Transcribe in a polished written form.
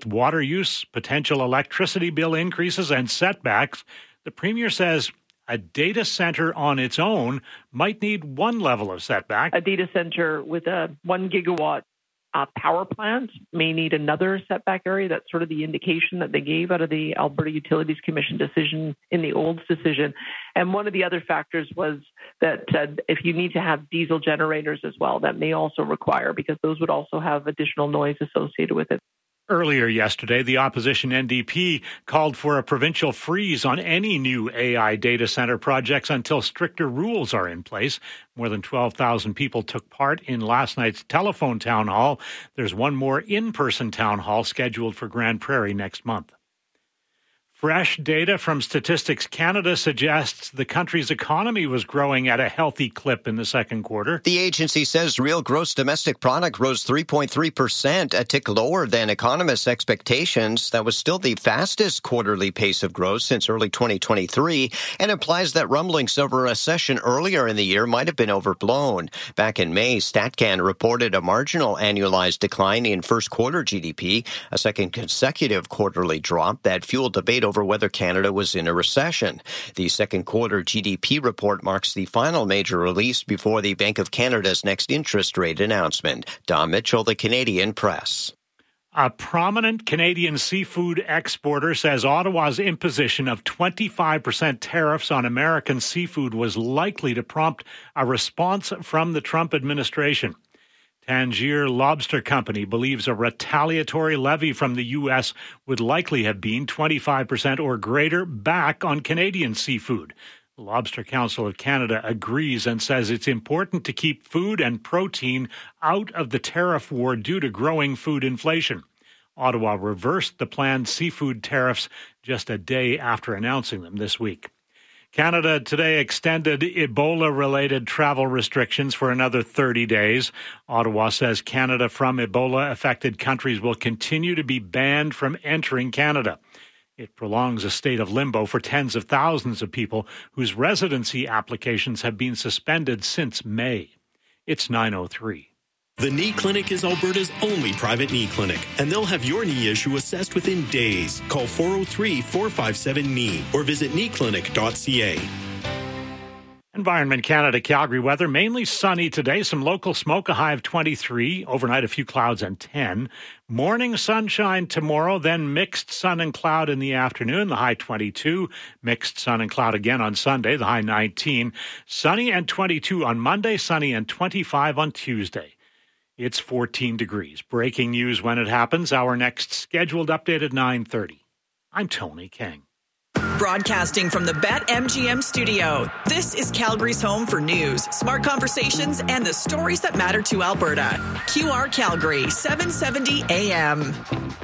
with water use, potential electricity bill increases, and setbacks, the Premier says a data center on its own might need one level of setback. A data center with a 1 gigawatt power plant may need another setback area. That's sort of the indication that they gave out of the Alberta Utilities Commission decision in the Olds decision. And one of the other factors was that if you need to have diesel generators as well, that may also require, because those would also have additional noise associated with it. Earlier yesterday, the opposition NDP called for a provincial freeze on any new AI data center projects until stricter rules are in place. More than 12,000 people took part in last night's telephone town hall. There's one more in-person town hall scheduled for Grand Prairie next month. Fresh data from Statistics Canada suggests the country's economy was growing at a healthy clip in the second quarter. The agency says real gross domestic product rose 3.3%, a tick lower than economists' expectations. That was still the fastest quarterly pace of growth since early 2023 and implies that rumblings of a recession earlier in the year might have been overblown. Back in May, StatCan reported a marginal annualized decline in first quarter GDP, a second consecutive quarterly drop that fueled debate over whether Canada was in a recession. The second quarter GDP report marks the final major release before the Bank of Canada's next interest rate announcement. Don Mitchell, The Canadian Press. A prominent Canadian seafood exporter says Ottawa's imposition of 25% tariffs on American seafood was likely to prompt a response from the Trump administration. Tangier Lobster Company believes a retaliatory levy from the U.S. would likely have been 25% or greater back on Canadian seafood. The Lobster Council of Canada agrees and says it's important to keep food and protein out of the tariff war due to growing food inflation. Ottawa reversed the planned seafood tariffs just a day after announcing them this week. Canada today extended Ebola-related travel restrictions for another 30 days. Ottawa says Canada from Ebola-affected countries will continue to be banned from entering Canada. It prolongs a state of limbo for tens of thousands of people whose residency applications have been suspended since May. It's 9:03. The Knee Clinic is Alberta's only private knee clinic, and they'll have your knee issue assessed within days. Call 403-457-KNEE or visit kneeclinic.ca. Environment Canada Calgary weather, mainly sunny today. Some local smoke, a high of 23. Overnight, a few clouds and 10. Morning sunshine tomorrow, then mixed sun and cloud in the afternoon, the high 22. Mixed sun and cloud again on Sunday, the high 19. Sunny and 22 on Monday, sunny and 25 on Tuesday. It's 14 degrees. Breaking news when it happens. Our next scheduled update at 9:30. I'm Tony King. Broadcasting from the BetMGM studio, this is Calgary's home for news, smart conversations, and the stories that matter to Alberta. QR Calgary, 770 AM.